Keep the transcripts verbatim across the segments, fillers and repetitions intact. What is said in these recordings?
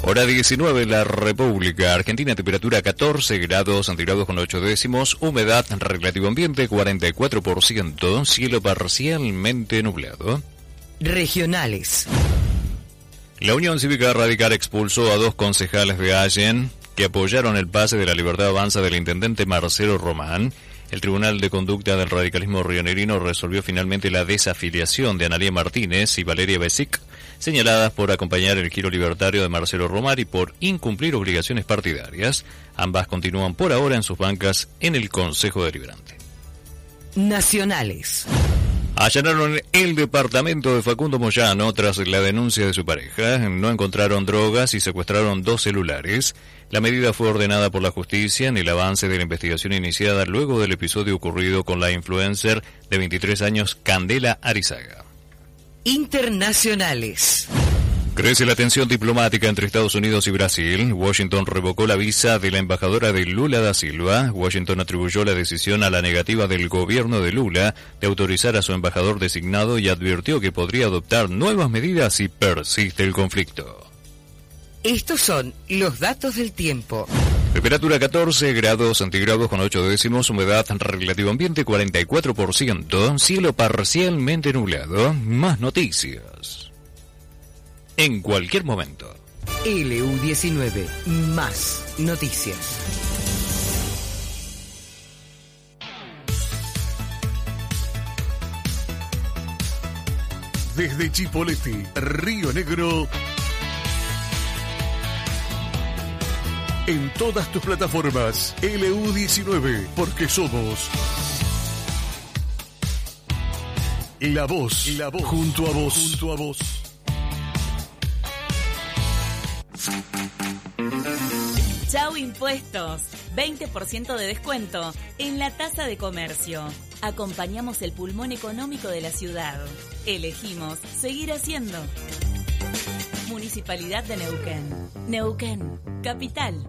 Hora diecinueve en la República Argentina, temperatura catorce grados centígrados con ocho décimos, humedad relativo ambiente cuarenta y cuatro por ciento, cielo parcialmente nublado. Regionales. La Unión Cívica Radical expulsó a dos concejales de Allen que apoyaron el pase de la Libertad Avanza del intendente Marcelo Román. El Tribunal de Conducta del Radicalismo rionegrino resolvió finalmente la desafiliación de Analía Martínez y Valeria Besic, señaladas por acompañar el giro libertario de Marcelo Román y por incumplir obligaciones partidarias. Ambas continúan por ahora en sus bancas en el Consejo Deliberante. Nacionales. Allanaron el departamento de Facundo Moyano tras la denuncia de su pareja. No encontraron drogas y secuestraron dos celulares. La medida fue ordenada por la justicia en el avance de la investigación iniciada luego del episodio ocurrido con la influencer de veintitrés años Candela Arizaga. Internacionales. Crece la tensión diplomática entre Estados Unidos y Brasil. Washington revocó la visa de la embajadora de Lula da Silva. Washington atribuyó la decisión a la negativa del gobierno de Lula de autorizar a su embajador designado y advirtió que podría adoptar nuevas medidas si persiste el conflicto. Estos son los datos del tiempo. Temperatura catorce grados centígrados con ocho décimos, humedad relativo ambiente cuarenta y cuatro por ciento, cielo parcialmente nublado. Más noticias en cualquier momento. L U diecinueve, más noticias. Desde Chipoleti, Río Negro, en todas tus plataformas, L U diecinueve, porque somos la voz, la voz, junto a vos, junto a vos. Chau impuestos, veinte por ciento de descuento en la tasa de comercio. Acompañamos el pulmón económico de la ciudad. Elegimos seguir haciendo. Municipalidad de Neuquén. Neuquén, capital.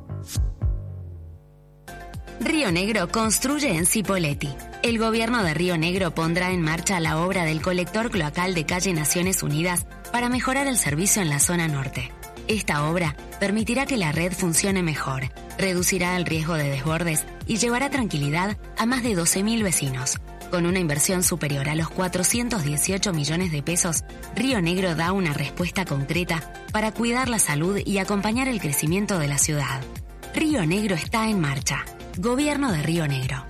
Río Negro construye en Cipolletti. El gobierno de Río Negro pondrá en marcha la obra del colector cloacal de calle Naciones Unidas para mejorar el servicio en la zona norte. Esta obra permitirá que la red funcione mejor, reducirá el riesgo de desbordes y llevará tranquilidad a más de doce mil vecinos. Con una inversión superior a los cuatrocientos dieciocho millones de pesos, Río Negro da una respuesta concreta para cuidar la salud y acompañar el crecimiento de la ciudad. Río Negro está en marcha. Gobierno de Río Negro.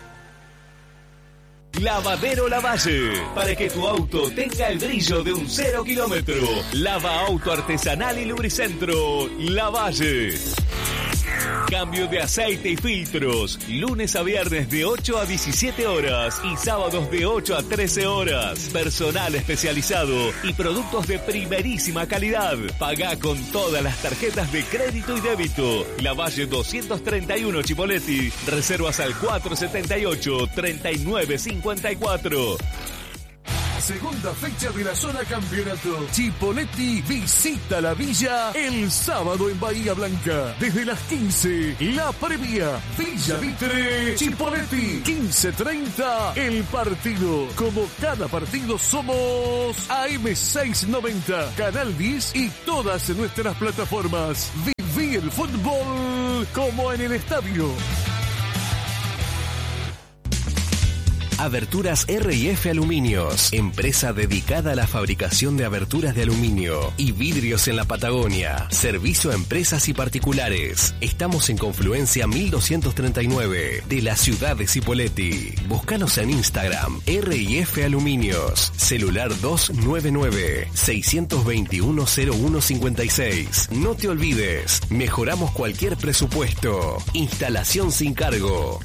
Lavadero Lavalle, para que tu auto tenga el brillo de un cero kilómetro. Lava auto artesanal y lubricentro Lavalle. Cambio de aceite y filtros, lunes a viernes de ocho a diecisiete horas y sábados de ocho a trece horas. Personal especializado y productos de primerísima calidad. Pagá con todas las tarjetas de crédito y débito. Lavalle doscientos treinta y uno Chipolletti. Reservas al cuatro setenta y ocho, treinta y nueve cincuenta y cuatro. Segunda fecha de la zona campeonato. Chipolletti visita la villa el sábado en Bahía Blanca. Desde las quince, la previa. Villa Mitre, Chipolletti. quince treinta, el partido. Como cada partido somos A M seiscientos noventa, Canal diez y todas nuestras plataformas. Viví el fútbol como en el estadio. Aberturas R y F Aluminios, empresa dedicada a la fabricación de aberturas de aluminio y vidrios en la Patagonia. Servicio a empresas y particulares. Estamos en Confluencia mil doscientos treinta y nueve de la ciudad de Cipolletti. Búscanos en Instagram, R y F Aluminios. Celular dos nueve nueve, seis dos uno, cero uno cinco seis. No te olvides, mejoramos cualquier presupuesto. Instalación sin cargo.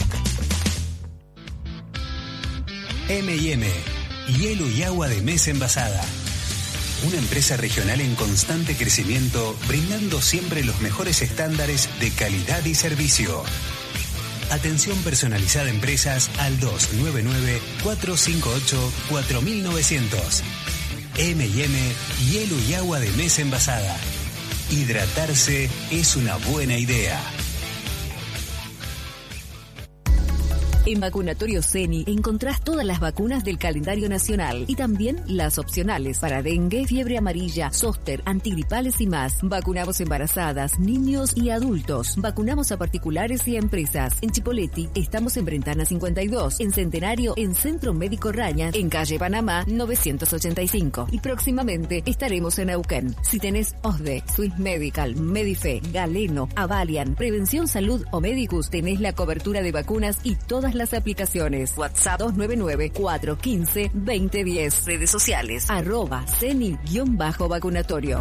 eme y eme, hielo y agua de mesa envasada. Una empresa regional en constante crecimiento, brindando siempre los mejores estándares de calidad y servicio. Atención personalizada a empresas al dos nueve nueve, cuatro cinco ocho, cuatro nueve cero cero. eme y eme, hielo y agua de mesa envasada. Hidratarse es una buena idea. En Vacunatorio Ceni encontrás todas las vacunas del calendario nacional y también las opcionales para dengue, fiebre amarilla, zóster, antigripales y más. Vacunamos embarazadas, niños y adultos. Vacunamos a particulares y a empresas. En Chipoleti estamos en Brentana cincuenta y dos, en Centenario en Centro Médico Raña, en Calle Panamá novecientos ochenta y cinco. Y próximamente estaremos en Neuquén. Si tenés O S D E, Swiss Medical, Medife, Galeno, Avalian, Prevención Salud o Medicus, tenés la cobertura de vacunas y todas las aplicaciones. WhatsApp dos nueve nueve, cuatro uno cinco, dos cero uno cero. Redes sociales arroba ceni-vacunatorio.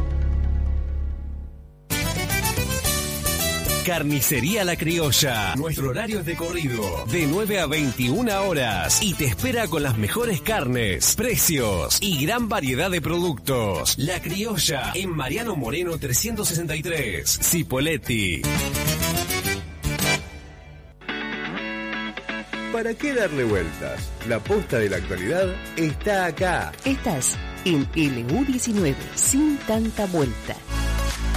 Carnicería La Criolla. Nuestro horario es de corrido, de nueve a veintiuna horas. Y te espera con las mejores carnes, precios y gran variedad de productos. La Criolla, en Mariano Moreno trescientos sesenta y tres, Cipolletti. ¿Para qué darle vueltas? La posta de la actualidad está acá. Estás en L U diecinueve, sin tanta vuelta.